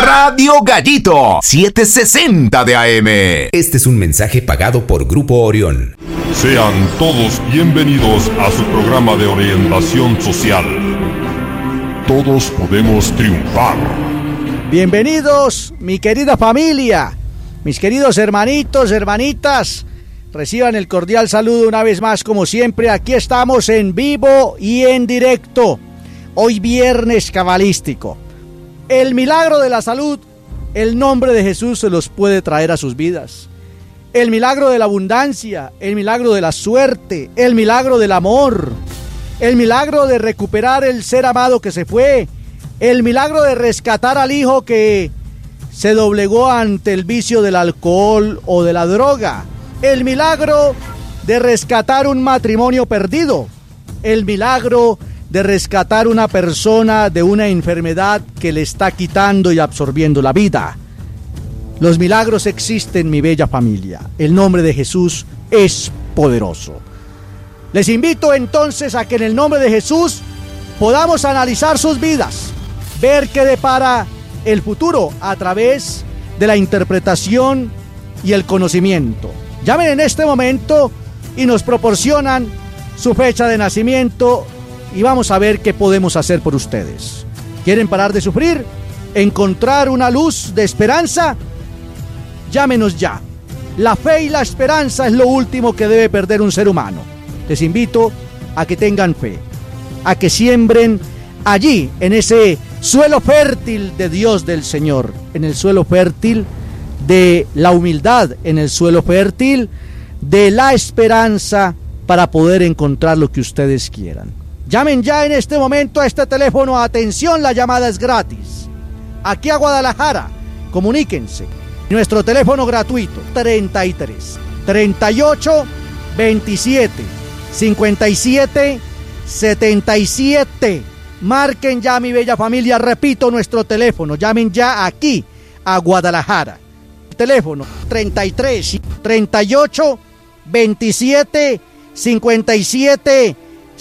Radio Gallito 760 de AM. Este es un mensaje pagado por Grupo Orión. Sean todos bienvenidos a su programa de orientación social. Todos podemos triunfar. Bienvenidos, mi querida familia, mis queridos hermanitos, hermanitas. Reciban el cordial saludo una vez más, como siempre. Aquí estamos en vivo y en directo. Hoy viernes cabalístico. El milagro de la salud, el nombre de Jesús se los puede traer a sus vidas. El milagro de la abundancia, el milagro de la suerte, el milagro del amor, el milagro de recuperar el ser amado que se fue, el milagro de rescatar al hijo que se doblegó ante el vicio del alcohol o de la droga, el milagro de rescatar un matrimonio perdido, el milagro de rescatar una persona de una enfermedad que le está quitando y absorbiendo la vida. Los milagros existen, mi bella familia. El nombre de Jesús es poderoso. Les invito entonces a que en el nombre de Jesús podamos analizar sus vidas, ver qué depara el futuro a través de la interpretación y el conocimiento. Llamen en este momento y nos proporcionan su fecha de nacimiento y vamos a ver qué podemos hacer por ustedes. ¿Quieren parar de sufrir? ¿Encontrar una luz de esperanza? Llámenos ya. La fe y la esperanza es lo último que debe perder un ser humano. Les invito a que tengan fe, a que siembren allí, en ese suelo fértil de Dios del Señor, en el suelo fértil de la humildad, en el suelo fértil de la esperanza para poder encontrar lo que ustedes quieran. Llamen ya en este momento a este teléfono. Atención, la llamada es gratis. Aquí a Guadalajara, comuníquense. Nuestro teléfono gratuito, 33 38 27 57 77. Marquen ya, mi bella familia. Repito nuestro teléfono. Llamen ya aquí a Guadalajara. Teléfono 33 38 27 57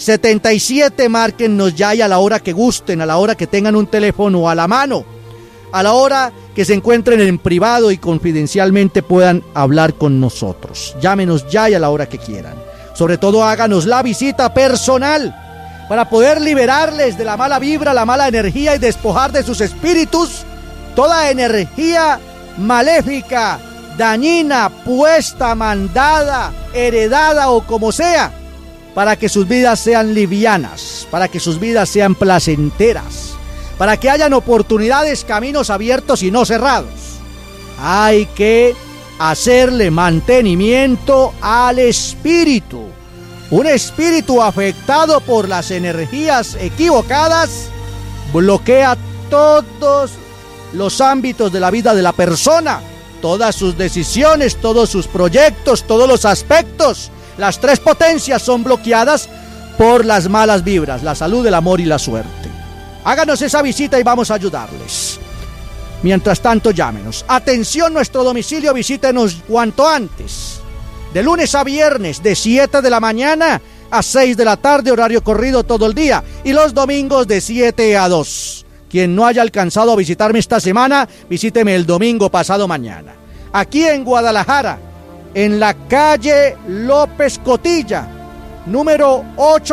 77. Márquennos ya y a la hora que gusten, a la hora que tengan un teléfono a la mano, a la hora que se encuentren en privado y confidencialmente puedan hablar con nosotros. Llámenos ya y a la hora que quieran. Sobre todo háganos la visita personal para poder liberarles de la mala vibra, la mala energía y despojar de sus espíritus toda energía maléfica, dañina, puesta, mandada, heredada o como sea, para que sus vidas sean livianas, para que sus vidas sean placenteras, para que hayan oportunidades, caminos abiertos y no cerrados. Hay que hacerle mantenimiento al espíritu. Un espíritu afectado por las energías equivocadas bloquea todos los ámbitos de la vida de la persona, todas sus decisiones, todos sus proyectos, todos los aspectos. Las tres potencias son bloqueadas por las malas vibras, la salud, el amor y la suerte. Háganos esa visita y vamos a ayudarles. Mientras tanto, llámenos. Atención, nuestro domicilio, visítenos cuanto antes. De lunes a viernes, de 7 de la mañana a 6 de la tarde, horario corrido todo el día. Y los domingos de 7 a 2. Quien no haya alcanzado a visitarme esta semana, visíteme el domingo pasado mañana. Aquí en Guadalajara, en la calle López Cotilla, número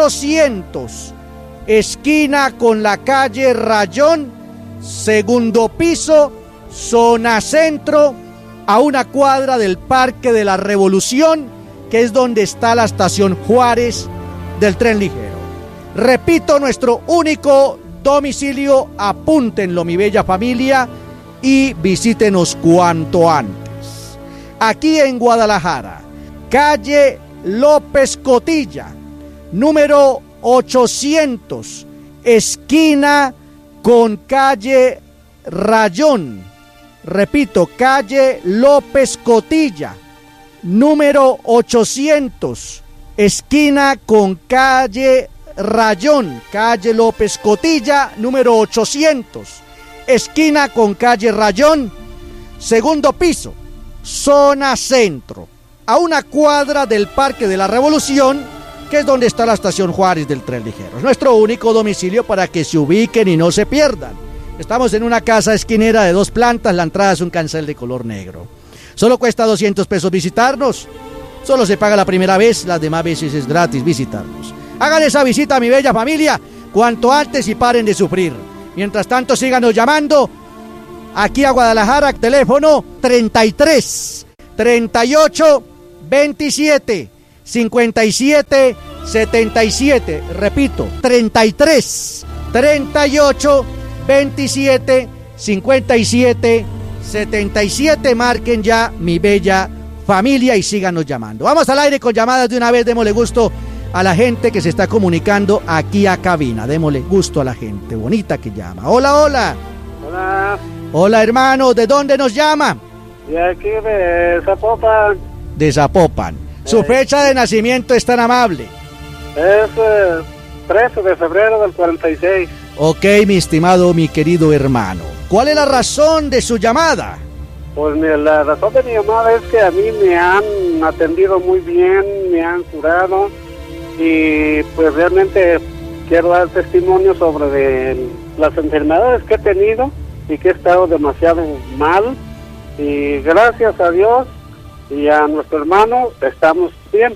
800, esquina con la calle Rayón, segundo piso, zona centro, a una cuadra del Parque de la Revolución, que es donde está la estación Juárez del tren ligero. Repito, nuestro único domicilio, apúntenlo, mi bella familia, y visítenos cuanto antes. Aquí en Guadalajara, calle López Cotilla, número 800, esquina con calle Rayón. Repito, calle López Cotilla, número 800, esquina con calle Rayón. Calle López Cotilla, número 800, esquina con calle Rayón, segundo piso, zona centro, a una cuadra del Parque de la Revolución, que es donde está la estación Juárez del tren ligero. Es nuestro único domicilio para que se ubiquen y no se pierdan. Estamos en una casa esquinera de 2 plantas, la entrada es un cancel de color negro. Solo cuesta 200 pesos visitarnos. Solo se paga la primera vez, las demás veces es gratis visitarnos. Hagan esa visita, mi bella familia, cuanto antes y paren de sufrir. Mientras tanto, síganos llamando aquí a Guadalajara, teléfono 33 38 27 57 77. Repito, 33 38 27 57 77. Marquen ya, mi bella familia, y síganos llamando. Vamos al aire con llamadas de una vez. Démosle gusto a la gente que se está comunicando aquí a cabina. Démosle gusto a la gente bonita que llama. Hola, hola. Hola. Hola, hermano. ¿De dónde nos llama? De aquí de Zapopan. De Zapopan. Su fecha de nacimiento es tan amable. Es 13 de febrero del 46. Ok, mi estimado, mi querido hermano. ¿Cuál es la razón de su llamada? Pues la razón de mi llamada es que a mí me han atendido muy bien, me han curado, y pues realmente quiero dar testimonio sobre las enfermedades que he tenido y que he estado demasiado mal, y gracias a Dios y a nuestro hermano estamos bien.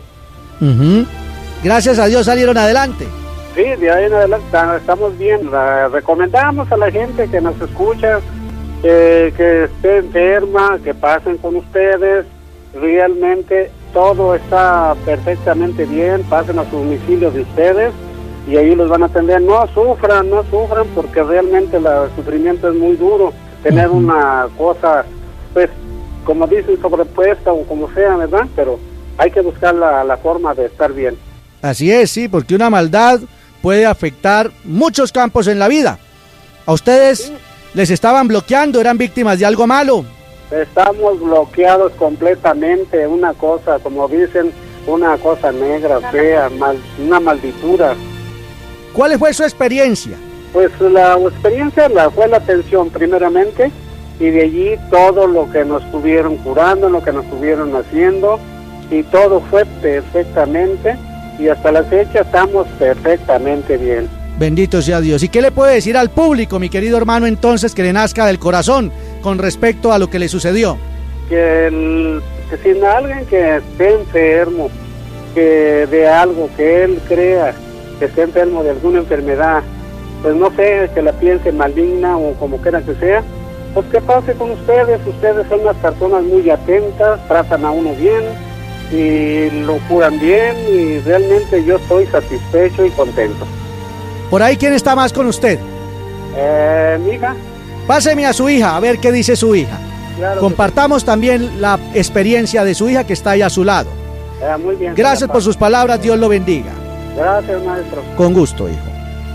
Gracias a Dios salieron adelante. Sí, de ahí en adelante estamos bien. Recomendamos a la gente que nos escucha que esté enferma, que pasen con ustedes. Realmente todo está perfectamente bien. Pasen a su domicilio de ustedes y ahí los van a atender. No sufran, porque realmente el sufrimiento es muy duro. Tener una cosa, pues, como dicen, sobrepuesta o como sea, ¿verdad? Pero hay que buscar la forma de estar bien. Así es, sí, porque una maldad puede afectar muchos campos en la vida. A ustedes les estaban bloqueando, eran víctimas de algo malo. Estamos bloqueados completamente, una cosa, como dicen, una cosa negra, fea, una malditura. ¿Cuál fue su experiencia? Pues la experiencia fue la atención primeramente, y de allí todo lo que nos estuvieron curando, lo que nos estuvieron haciendo, y todo fue perfectamente, y hasta la fecha estamos perfectamente bien. Bendito sea Dios. ¿Y qué le puede decir al público, mi querido hermano, entonces, que le nazca del corazón con respecto a lo que le sucedió? Que si alguien que esté enfermo, que de algo, que él crea que esté enfermo de alguna enfermedad, pues no sé, que la piense maligna o como quiera que sea, pues que pase con ustedes. Ustedes son unas personas muy atentas, tratan a uno bien y lo curan bien, y realmente yo estoy satisfecho y contento. Por ahí, ¿quién está más con usted? Mi hija. Páseme a su hija, a ver qué dice su hija. Claro. Compartamos también la experiencia de su hija, que está ahí a su lado. Muy bien. Gracias por sus palabras, Dios lo bendiga. Gracias, maestro. Con gusto, hijo.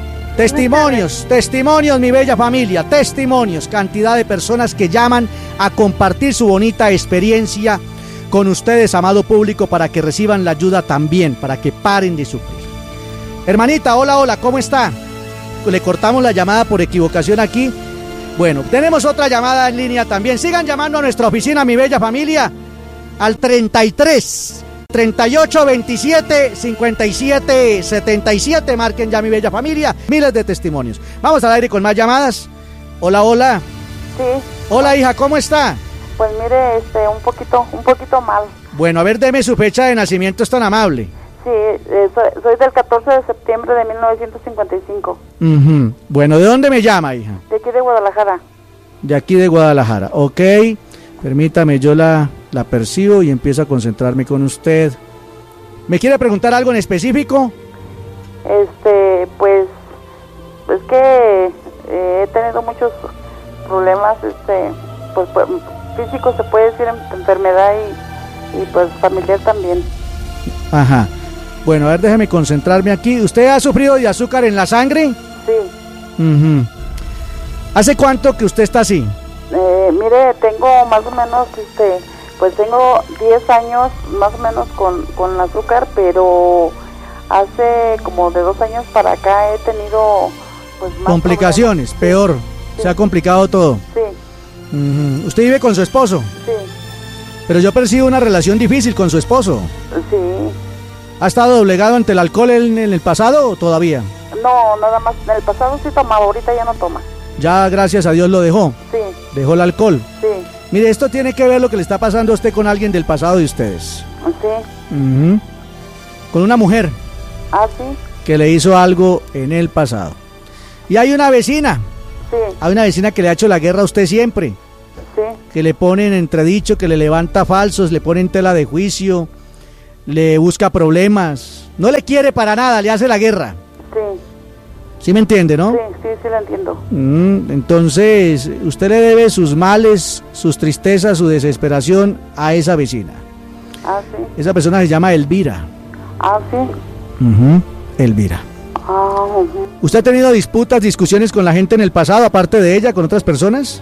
Testimonios, mi bella familia, testimonios, cantidad de personas que llaman a compartir su bonita experiencia con ustedes, amado público, para que reciban la ayuda también, para que paren de sufrir. Hermanita, hola, ¿cómo está? Le cortamos la llamada por equivocación aquí. Bueno, tenemos otra llamada en línea también. Sigan llamando a nuestra oficina, mi bella familia, al 33 38 27 57 77. Marquen ya, mi bella familia. Miles de testimonios. Vamos al aire con más llamadas. Hola. Sí. Hola, hija, ¿cómo está? Pues mire, un poquito mal. Bueno, a ver, deme su fecha de nacimiento, es tan amable. Sí, soy del 14 de septiembre de 1955. Bueno, ¿de dónde me llama, hija? De aquí de Guadalajara. De aquí de Guadalajara, ok. Permítame, yo la percibo y empiezo a concentrarme con usted. ¿Me quiere preguntar algo en específico? Pues es que he tenido muchos problemas, pues físicos, se puede decir, enfermedad y pues familiar también. Ajá. Bueno, a ver, déjeme concentrarme aquí. ¿Usted ha sufrido de azúcar en la sangre? Sí. ¿Hace cuánto que usted está así? Mire, tengo más o menos, pues tengo 10 años más o menos con el azúcar, pero hace como de 2 años para acá he tenido pues más complicaciones, peor. Sí. Se ha complicado todo. Sí. ¿Usted vive con su esposo? Sí. Pero yo percibo una relación difícil con su esposo. Sí. ¿Ha estado doblegado ante el alcohol en el pasado o todavía? No, nada más. En el pasado sí tomaba, ahorita ya no toma. Ya, gracias a Dios, lo dejó. Sí. Dejó el alcohol. Sí. Mire, esto tiene que ver lo que le está pasando a usted con alguien del pasado de ustedes. Sí. Ujú. Con una mujer Ah, sí. que le hizo algo en el pasado. Y hay una vecina. Sí. Hay una vecina que le ha hecho la guerra a usted siempre. Sí. Que le ponen entredicho, que le levanta falsos, le ponen tela de juicio, le busca problemas. No le quiere para nada, le hace la guerra. Sí. ¿Sí me entiende, no? Sí, sí, sí lo entiendo. Entonces, usted le debe sus males, sus tristezas, su desesperación a esa vecina. Ah, sí. Esa persona se llama Elvira. Ah, sí. Elvira. Ah, ¿Usted ha tenido disputas, discusiones con la gente en el pasado, aparte de ella, con otras personas?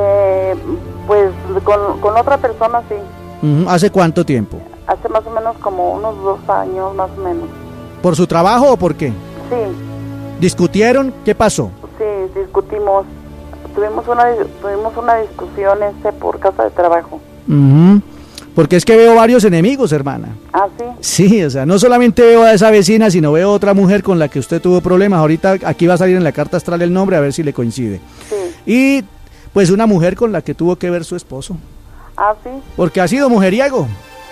pues con otra persona sí. ¿Hace cuánto tiempo? Hace más o menos como unos 2 años, más o menos. ¿Por su trabajo o por qué? Sí, ¿Discutieron? ¿Qué pasó? sí, discutimos. Tuvimos una discusión por casa de trabajo. Porque es que veo varios enemigos, hermana. Ah, sí. Sí, o sea, no solamente veo a esa vecina, sino veo a otra mujer con la que usted tuvo problemas. Ahorita aquí va a salir en la carta astral el nombre, a ver si le coincide. Sí. Y pues una mujer con la que tuvo que ver su esposo. Ah, sí. Porque ha sido mujeriego.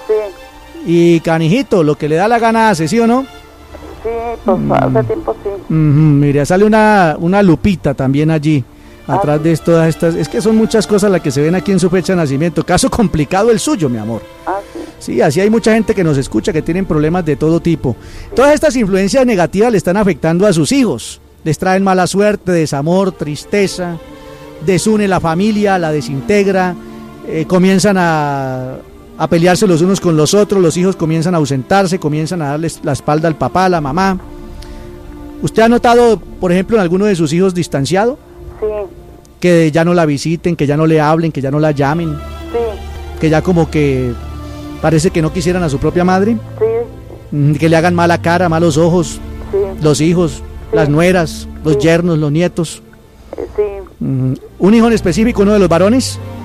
Sí. Y canijito, lo que le da la gana hace, ¿sí o no? Sí, pues hace tiempo sí. Mire, sale una lupita también allí. Atrás de todas estas, es que son muchas cosas las que se ven aquí en su fecha de nacimiento. Caso complicado el suyo, mi amor. Ah, sí. Sí, así hay mucha gente que nos escucha que tienen problemas de todo tipo. Todas estas influencias negativas le están afectando a sus hijos. Les traen mala suerte, desamor, tristeza, desune la familia, la desintegra, comienzan a pelearse los unos con los otros, los hijos comienzan a ausentarse, comienzan a darles la espalda al papá, a la mamá. ¿Usted ha notado, por ejemplo, en alguno de sus hijos distanciado? Sí. Que ya no la visiten, que ya no le hablen, que ya no la llamen, Sí. que ya como que parece que no quisieran a su propia madre, Sí. que le hagan mala cara, malos ojos, Sí. los hijos, Sí. las nueras, los yernos, los nietos. Sí. ¿Un hijo en específico, uno de los varones? Sí.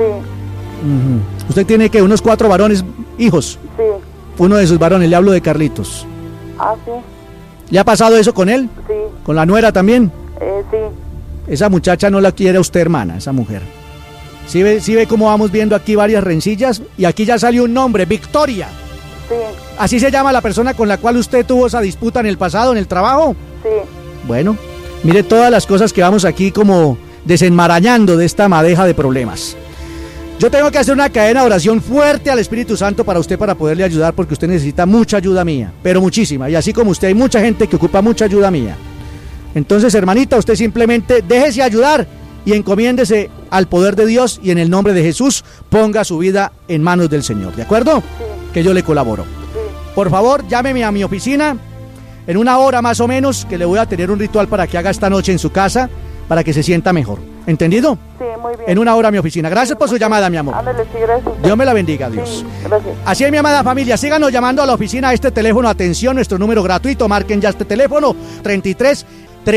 Usted tiene que unos 4 varones, hijos. Sí. Uno de sus varones, le hablo de Carlitos. Ah, sí. ¿Le ha pasado eso con él? Sí. ¿Con la nuera también? Sí. Esa muchacha no la quiere a usted, hermana, esa mujer. ¿Sí ve cómo vamos viendo aquí varias rencillas? Y aquí ya salió un nombre, Victoria. Sí. ¿Así se llama la persona con la cual usted tuvo esa disputa en el pasado, en el trabajo? Sí. Bueno, mire todas las cosas que vamos aquí como desenmarañando de esta madeja de problemas. Yo tengo que hacer una cadena de oración fuerte al Espíritu Santo para usted, para poderle ayudar, porque usted necesita mucha ayuda mía, pero muchísima. Y así como usted, hay mucha gente que ocupa mucha ayuda mía. Entonces, hermanita, usted simplemente déjese ayudar y encomiéndese al poder de Dios, y en el nombre de Jesús ponga su vida en manos del Señor, ¿de acuerdo? Sí. Que yo le colaboro. Sí. Por favor, llámeme a mi oficina en 1 hora más o menos, que le voy a tener un ritual para que haga esta noche en su casa, para que se sienta mejor. ¿Entendido? Sí, muy bien. En 1 hora a mi oficina. Gracias por su llamada, mi amor. Ándale, sí, gracias. Dios me la bendiga, Dios. Sí, gracias. Así es, mi amada familia, síganos llamando a la oficina, a este teléfono, atención, nuestro número gratuito, marquen ya este teléfono, 33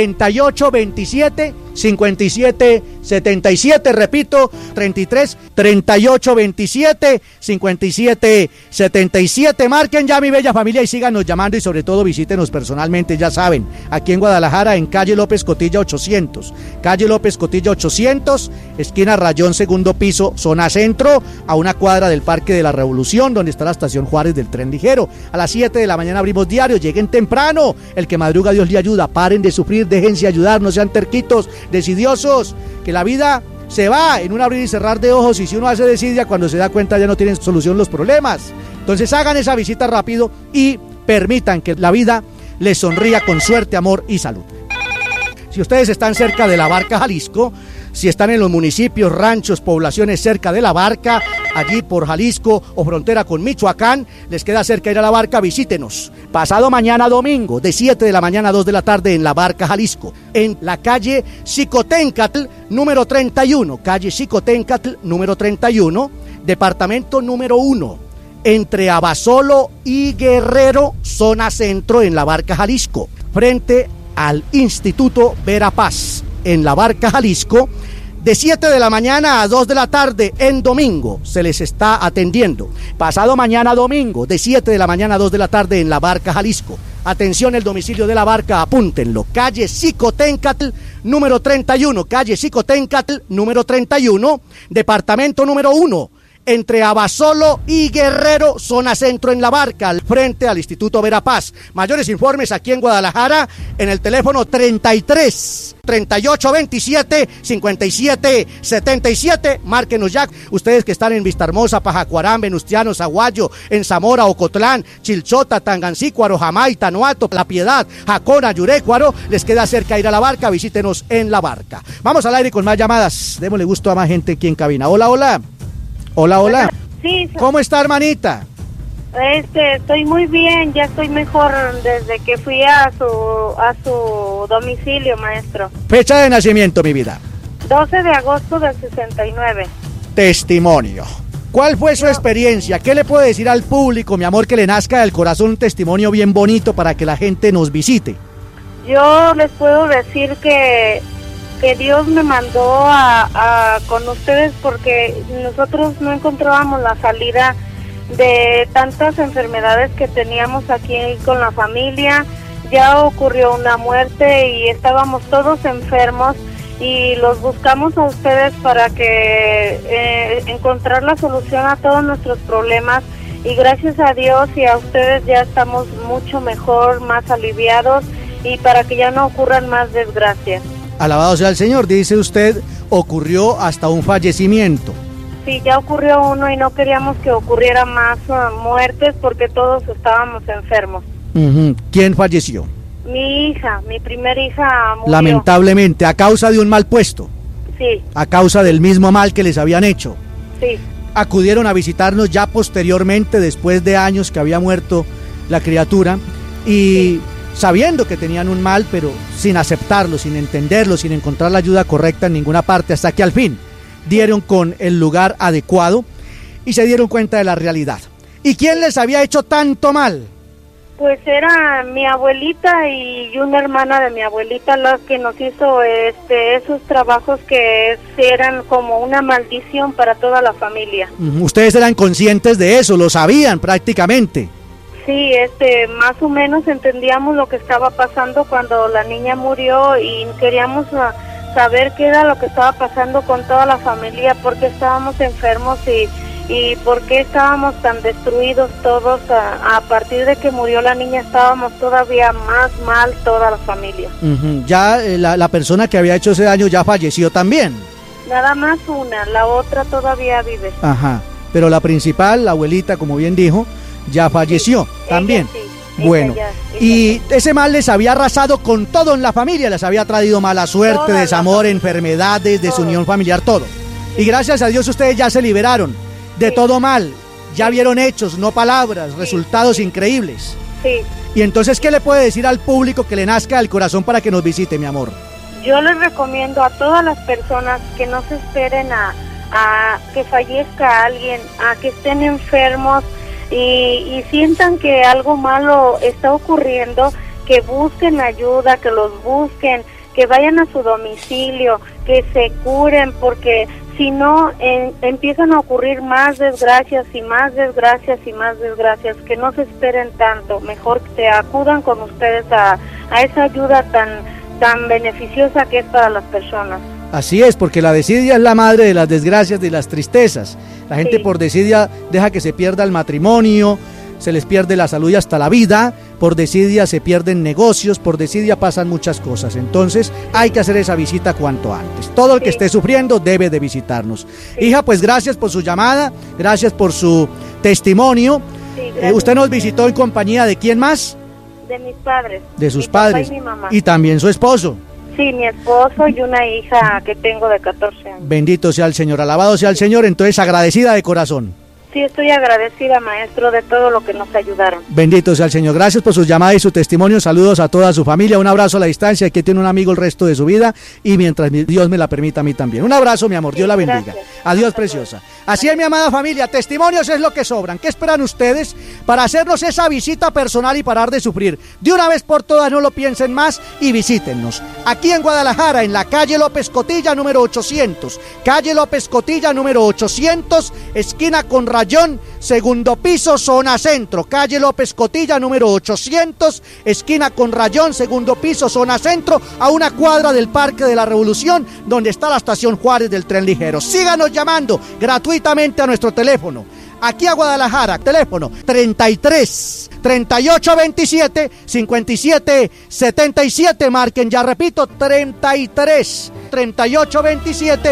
38 27 57 77, repito, 33 38 27 57 77, marquen ya, mi bella familia, y síganos llamando, y sobre todo visítenos personalmente, ya saben, aquí en Guadalajara, en calle López Cotilla 800, calle López Cotilla 800, esquina Rayón, segundo piso, zona centro, a 1 cuadra del Parque de la Revolución, donde está la estación Juárez del tren ligero. A las 7 de la mañana abrimos diario, lleguen temprano, el que madruga Dios le ayuda, paren de sufrir, déjense ayudar, no sean terquitos, decidiosos, que la vida se va en un abrir y cerrar de ojos, y si uno hace desidia, cuando se da cuenta ya no tienen solución los problemas. Entonces hagan esa visita rápido y permitan que la vida les sonría con suerte, amor y salud. Si ustedes están cerca de La Barca, Jalisco, si están en los municipios, ranchos, poblaciones cerca de La Barca, allí por Jalisco o frontera con Michoacán, les queda cerca ir a La Barca, visítenos. Pasado mañana domingo, de 7 de la mañana a 2 de la tarde en La Barca, Jalisco, en la calle Xicoténcatl, número 31, calle Xicoténcatl, número 31, departamento número 1, entre Abasolo y Guerrero, zona centro en La Barca, Jalisco, frente al Instituto Verapaz, en La Barca, Jalisco, de 7 de la mañana a 2 de la tarde en domingo se les está atendiendo. Pasado mañana domingo, de 7 de la mañana a 2 de la tarde en La Barca, Jalisco. Atención, el domicilio de la barca, apúntenlo, calle Xicoténcatl, número 31, calle Xicoténcatl, número 31, departamento número 1, entre Abasolo y Guerrero, zona centro en la barca, al frente al Instituto Verapaz. Mayores informes aquí en Guadalajara, en el teléfono 33 38 27 57 77. Márquenos ya. Ustedes que están en Vistahermosa, Pajacuarán, Venustiano, Zaguayo, en Zamora, Ocotlán, Chilchota, Tangancícuaro, Jamay, Tanuato, La Piedad, Jacona, Yurécuaro, les queda cerca ir a la barca, visítenos en la barca. Vamos al aire con más llamadas. Démosle gusto a más gente aquí en cabina. Hola, hola. Hola, hola. Sí. ¿Cómo está, hermanita? Estoy muy bien, ya estoy mejor desde que fui a su domicilio, maestro. Fecha de nacimiento, mi vida. 12 de agosto del 69. Testimonio. ¿Cuál fue su experiencia? ¿Qué le puede decir al público, mi amor, que le nazca del corazón un testimonio bien bonito para que la gente nos visite? Yo les puedo decir que Dios me mandó con ustedes porque nosotros no encontrábamos la salida de tantas enfermedades que teníamos aquí con la familia. Ya ocurrió una muerte y estábamos todos enfermos y los buscamos a ustedes para que encontrar la solución a todos nuestros problemas, y gracias a Dios y a ustedes ya estamos mucho mejor, más aliviados, y para que ya no ocurran más desgracias. Alabado sea el Señor. Dice usted, ocurrió hasta un fallecimiento. Sí, ya ocurrió uno y no queríamos que ocurriera más muertes porque todos estábamos enfermos. ¿Quién falleció? Mi hija, mi primera hija murió. Lamentablemente, a causa de un mal puesto. Sí. A causa del mismo mal que les habían hecho. Sí. Acudieron a visitarnos ya posteriormente, después de años que había muerto la criatura, y sabiendo que tenían un mal, pero sin aceptarlo, sin entenderlo, sin encontrar la ayuda correcta en ninguna parte, hasta que al fin dieron con el lugar adecuado y se dieron cuenta de la realidad. ¿Y quién les había hecho tanto mal? Pues era mi abuelita y una hermana de mi abuelita las que nos hizo esos trabajos que eran como una maldición para toda la familia. Ustedes eran conscientes de eso, lo sabían prácticamente. Sí, más o menos entendíamos lo que estaba pasando cuando la niña murió y queríamos saber qué era lo que estaba pasando con toda la familia, por qué estábamos enfermos y por qué estábamos tan destruidos todos. A partir de que murió la niña estábamos todavía más mal toda la familia. Ya la persona que había hecho ese daño ya falleció también. Nada más una, la otra todavía vive. Ajá, pero la principal, la abuelita, como bien dijo, ya falleció también. Bueno, y ese mal les había arrasado con todo en la familia, les había traído mala suerte, desamor, enfermedades, desunión familiar, todo. Y gracias a Dios ustedes ya se liberaron de todo mal, ya vieron hechos, no palabras, resultados increíbles. Sí. Y entonces, ¿qué le puede decir al público que le nazca del corazón para que nos visite, mi amor? Yo les recomiendo a todas las personas que no se esperen a que fallezca alguien, a que estén enfermos, y sientan que algo malo está ocurriendo, que busquen ayuda, que los busquen, que vayan a su domicilio, que se curen, porque si no empiezan a ocurrir más desgracias y más desgracias y más desgracias. Que no se esperen tanto, mejor que acudan con ustedes a esa ayuda tan beneficiosa que es para las personas. Así es, porque la desidia es la madre de las desgracias, de las tristezas. La gente por desidia deja que se pierda el matrimonio, se les pierde la salud y hasta la vida. Por desidia se pierden negocios, por desidia pasan muchas cosas. Entonces hay que hacer esa visita cuanto antes. Todo el que esté sufriendo debe de visitarnos. Hija, pues gracias por su llamada, gracias por su testimonio. ¿Usted nos visitó en compañía de quién más? De mis padres. De sus mi papá padres. Y mi mamá. Y también su esposo. Sí, mi esposo y una hija que tengo de 14 años. Bendito sea el Señor, alabado sea el Señor. Entonces, agradecida de corazón. Sí, estoy agradecida, maestro, de todo lo que nos ayudaron. Bendito sea el Señor. Gracias por sus llamadas y su testimonio. Saludos a toda su familia. Un abrazo a la distancia. Aquí tiene un amigo el resto de su vida. Y mientras Dios me la permita a mí también. Un abrazo, mi amor. Dios la bendiga. Gracias. Adiós, preciosa. Así es, mi amada familia. Testimonios es lo que sobran. ¿Qué esperan ustedes para hacernos esa visita personal y parar de sufrir? De una vez por todas, no lo piensen más y visítennos. Aquí en Guadalajara, en la calle López Cotilla, número 800. Calle López Cotilla, número 800, esquina con Rayón, segundo piso, zona centro, calle López Cotilla, número 800, esquina con Rayón, segundo piso, zona centro, a una cuadra del Parque de la Revolución, donde está la estación Juárez del tren ligero. Síganos llamando gratuitamente a nuestro teléfono. Aquí a Guadalajara, teléfono 33 38 27 57 77, marquen, ya repito, 33 38 27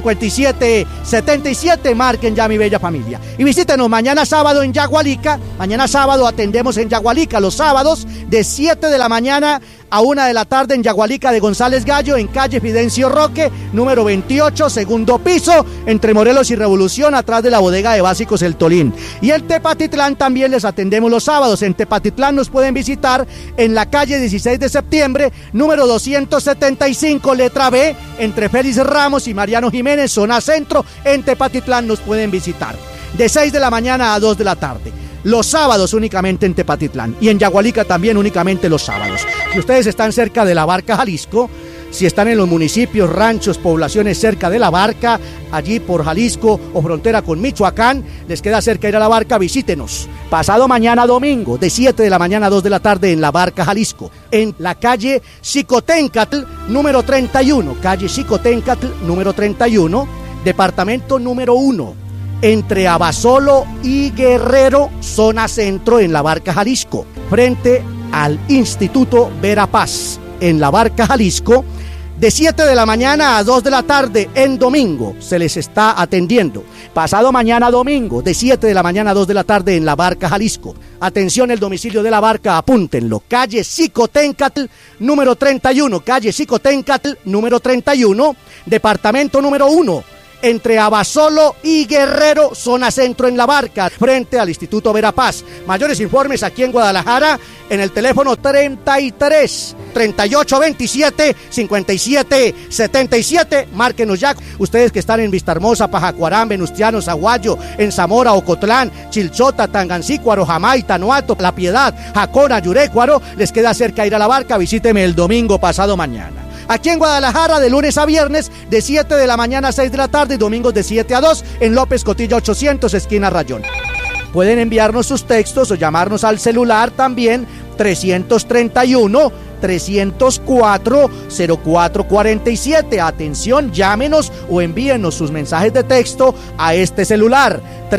57 77, marquen ya, mi bella familia. Y visítenos mañana sábado en Yagualica. Mañana sábado atendemos en Yagualica, los sábados de 7 de la mañana a 1 de la tarde en Yagualica de González Gallo, en calle Fidencio Roque, número 28, segundo piso, entre Morelos y Revolución, atrás de la bodega de básicos El Tolín. Y en Tepatitlán también les atendemos los sábados. En Tepatitlán nos pueden visitar en la calle 16 de septiembre, número 275, letra B, entre Félix Ramos y Mariano Jiménez, zona centro. En Tepatitlán nos pueden visitar de 6 de la mañana a 2 de la tarde. Los sábados únicamente en Tepatitlán, y en Yagualica también únicamente los sábados. Si ustedes están cerca de La Barca, Jalisco, si están en los municipios, ranchos, poblaciones cerca de La Barca, allí por Jalisco o frontera con Michoacán, les queda cerca ir a La Barca, visítenos. Pasado mañana domingo, de 7 de la mañana a 2 de la tarde en La Barca, Jalisco, en la calle Xicoténcatl, número 31, calle Xicoténcatl, número 31, departamento número 1, entre Abasolo y Guerrero, zona centro en La Barca, Jalisco, frente al Instituto Verapaz, en La Barca, Jalisco, de 7 de la mañana a 2 de la tarde en domingo, se les está atendiendo. Pasado mañana domingo, de 7 de la mañana a 2 de la tarde en La Barca, Jalisco. Atención, el domicilio de La Barca, apúntenlo, calle Xicoténcatl, número 31, calle Xicoténcatl, número 31, departamento número 1, entre Abasolo y Guerrero, zona centro en La Barca, frente al Instituto Verapaz. Mayores informes aquí en Guadalajara, en el teléfono 33 38 27 57 77. Márquenos ya. Ustedes que están en Vistahermosa, Pajacuarán, Venustiano, Zaguayo, en Zamora, Ocotlán, Chilchota, Tangancícuaro, Jamay, Tanuato, La Piedad, Jacona, Yurécuaro, les queda cerca ir a La Barca. Visíteme el domingo pasado mañana. Aquí en Guadalajara, de lunes a viernes, de 7 de la mañana a 6 de la tarde, y domingos de 7 a 2, en López Cotilla 800, esquina Rayón. Pueden enviarnos sus textos o llamarnos al celular también, 331-304-0447. Atención, llámenos o envíenos sus mensajes de texto a este celular,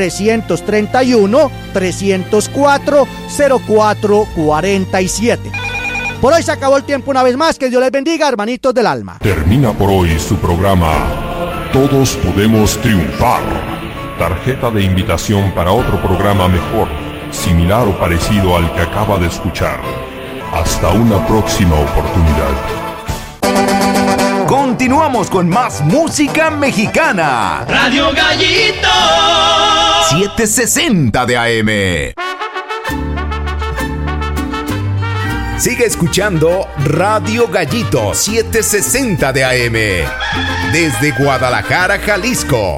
331-304-0447. Por hoy se acabó el tiempo una vez más. Que Dios les bendiga, hermanitos del alma. Termina por hoy su programa Todos Podemos Triunfar. Tarjeta de invitación para otro programa mejor, similar o parecido al que acaba de escuchar. Hasta una próxima oportunidad. Continuamos con más música mexicana. Radio Gallito 760 de AM. Sigue escuchando Radio Gallito 760 de AM. Desde Guadalajara, Jalisco.